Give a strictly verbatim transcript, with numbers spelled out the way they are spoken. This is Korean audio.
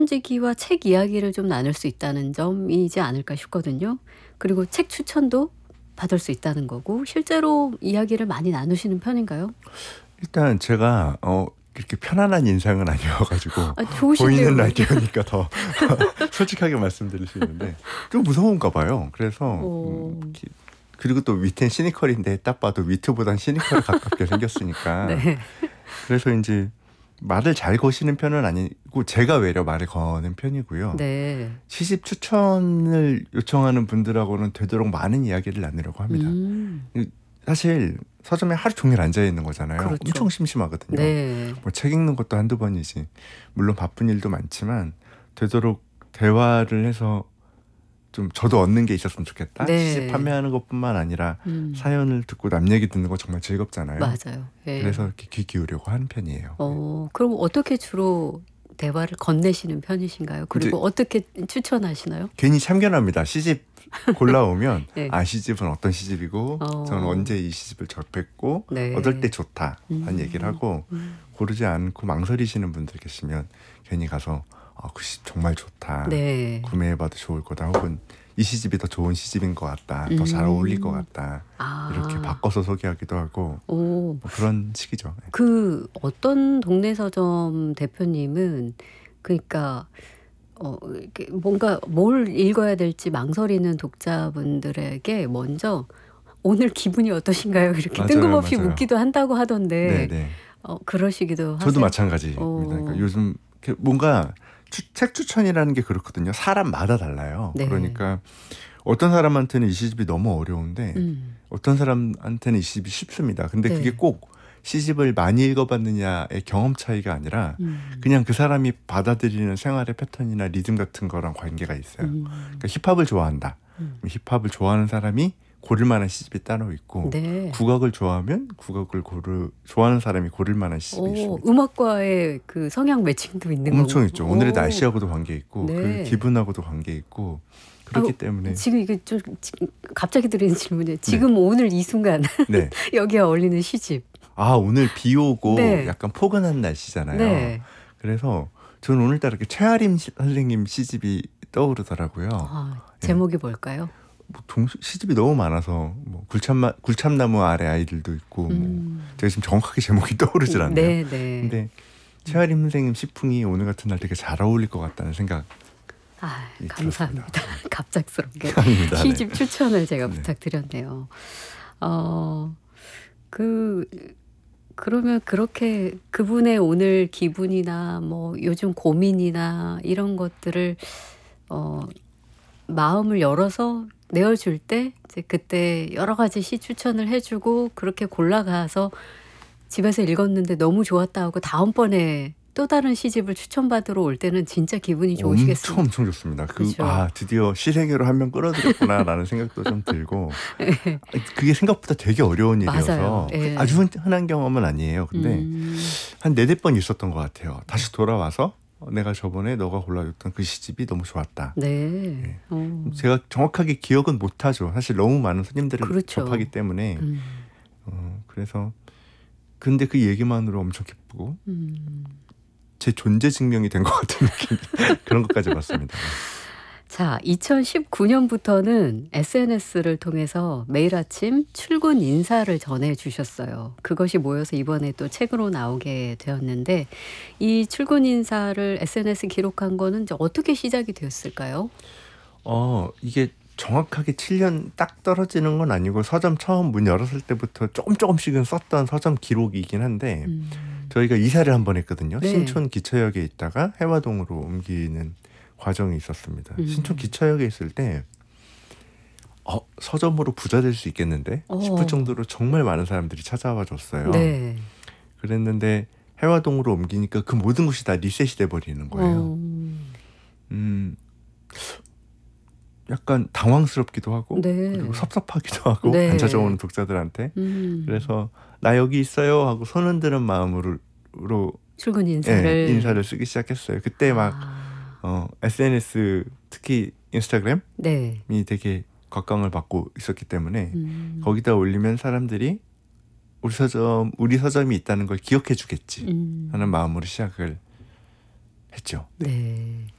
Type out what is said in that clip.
편지기와 책 이야기를 좀 나눌 수 있다는 점이지 않을까 싶거든요. 그리고 책 추천도 받을 수 있다는 거고 실제로 이야기를 많이 나누시는 편인가요? 일단 제가 어 그렇게 편안한 인상은 아니어 가지고 아 좋으신데요. 보이는 그게. 라디오니까 더 솔직하게 말씀드릴 수 있는데 좀 무서운가 봐요. 그래서 어. 음 기 그리고 또 위트는 시니컬인데 딱 봐도 위트보단 시니컬에 가깝게 생겼으니까. 네. 그래서 인제 말을 잘 거시는 편은 아니고 제가 외려 말을 거는 편이고요. 네. 시집 추천을 요청하는 분들하고는 되도록 많은 이야기를 나누려고 합니다. 음. 이 사실 서점에 하루 종일 앉아 있는 거잖아요. 그렇죠. 엄청 심심하거든요. 네. 뭐 책 읽는 것도 한두 번이지. 물론 바쁜 일도 많지만 되도록 대화를 해서 좀 저도 얻는 게 있었으면 좋겠다. 네. 시집 판매하는 것뿐만 아니라 음. 사연을 듣고 남 얘기 듣는 거 정말 즐겁잖아요. 맞아요. 예. 그래서 이렇게 귀 기울이려고 하는 편이에요. 네. 어 그럼 어떻게 주로 대화를 건네시는 편이신가요? 그리고 이제 어떻게 추천하시나요? 괜히 참견합니다. 시집 골라오면 네. 아 시집은 어떤 시집이고 어. 저는 언제 이 시집을 접했고 네. 어떨 때 좋다 하는 음. 얘기를 하고 음. 고르지 않고 망설이시는 분들 계시면 괜히 가서 아, 그 시집 정말 좋다. 네. 구매해봐도 좋을 거다. 혹은 이 시집이 더 좋은 시집인 것 같다. 더 잘 음. 어울릴 것 같다. 아. 이렇게 바꿔서 소개하기도 하고 오. 뭐 그런 식이죠. 네. 그 어떤 동네 서점 대표님은 그러니까 어 이렇게 뭔가 뭘 읽어야 될지 망설이는 독자분들에게 먼저 "오늘 기분이 어떠신가요?" 이렇게 맞아요, 뜬금없이 맞아요. 묻기도 한다고 하던데 네네. 어 그러시기도 하세요? 저도 마찬가지입니다. 어. 그러니까 요즘 이렇게 뭔가 추, 책 추천이라는 게 그렇거든요. 사람마다 달라요. 네. 그러니까 어떤 사람한테는 이 시집이 너무 어려운데 음. 어떤 사람한테는 이 시집이 쉽습니다. 근데 네. 그게 꼭 시집을 많이 읽어봤느냐의 경험 차이가 아니라 음. 그냥 그 사람이 받아들이는 생활의 패턴이나 리듬 같은 거랑 관계가 있어요. 음. 그러니까 힙합을 좋아한다. 음. 힙합을 좋아하는 사람이 고를 만한 시집이 따로 있고 네. 국악을 좋아하면 국악을 고르 좋아하는 사람이 고를 만한 시집이 오, 있습니다. 음악과의 그 성향 매칭도 있는 거고. 엄청 있죠. 오늘의 오. 날씨하고도 관계 있고 네. 그 기분하고도 관계 있고 그렇기 아유, 때문에 지금 이게 좀 지- 갑자기 드리는 질문이에요. 지금 오늘 이 순간 네. 여기에 어울리는 시집. 아 오늘 비 오고 네. 약간 포근한 날씨잖아요. 네. 그래서 저는 오늘따라 이렇게 최아림 시- 선생님 시집이 떠오르더라고요. 아, 네. 제목이 뭘까요? 뭐 동, 시집이 너무 많아서 뭐 굴참마, 굴참나무 아래 아이들도 있고 뭐 음. 제가 지금 정확하게 제목이 떠오르질 않네요. 네, 네. 근데 최아림 선생님 시풍이 오늘 같은 날 되게 잘 어울릴 것 같다는 생각. 아, 예, 감사합니다. 갑작스럽게 아닙니다. 네. 시집 추천을 제가 네. 부탁드렸네요. 어, 그 그러면 그렇게 그분의 오늘 기분이나 뭐 요즘 고민이나 이런 것들을 어, 마음을 열어서 내어줄 때 이제 그때 여러 가지 시 추천을 해주고 그렇게 골라가서 집에서 읽었는데 너무 좋았다 하고 다음번에 또 다른 시집을 추천받으러 올 때는 진짜 기분이 엄청 좋으시겠습니다. 엄청 좋습니다. 그, 그죠. 아 드디어 시세계로 한 명 끌어들였구나라는 생각도 좀 들고 그게 생각보다 되게 어려운 일이어서 맞아요. 예. 아주 흔- 흔한 경험은 아니에요. 근데 음. 한 네댓 번 있었던 것 같아요. 다시 돌아와서 내가 저번에 너가 골라줬던 그 시집이 너무 좋았다. 네. 어. 제가 정확하게 기억은 못하죠. 사실 너무 많은 손님들을 그렇죠. 접하기 때문에 음. 어, 그래서 근데 그 얘기만으로 엄청 기쁘고 음. 제 존재 증명이 된 것 같은 느낌 그런 것까지 봤습니다. 자, 이천십구 년부터는 에스엔에스를 통해서 매일 아침 출근 인사를 전해주셨어요. 그것이 모여서 이번에 또 책으로 나오게 되었는데 이 출근 인사를 에스엔에스 기록한 거는 이제 어떻게 시작이 되었을까요? 어 이게 정확하게 칠 년 딱 떨어지는 건 아니고 서점 처음 문 열었을 때부터 조금 조금씩은 썼던 서점 기록이긴 한데 음. 저희가 이사를 한 번 했거든요. 네. 신촌 기차역에 있다가 해화동으로 옮기는 과정이 있었습니다. 음. 신촌 기차역에 있을 때 어, 서점으로 부자 될 수 있겠는데 어. 싶을 정도로 정말 많은 사람들이 찾아와 줬어요. 네. 그랬는데 해화동으로 옮기니까 그 모든 곳이 다 리셋이 돼버리는 거예요. 어. 음, 약간 당황스럽기도 하고 네. 그리고 섭섭하기도 하고 네. 안 찾아오는 독자들한테 음. 그래서 나 여기 있어요 하고 손 흔드는 마음으로 출근 예, 인사를 인사를 쓰기 시작했어요. 그때 막 아. 어, 에스엔에스 특히 인스타그램이 네. 되게 곽광을 받고 있었기 때문에 음. 거기다 올리면 사람들이 우리 서점 우리 서점이 있다는 걸 기억해 주겠지 음. 하는 마음으로 시작을 했죠. 네.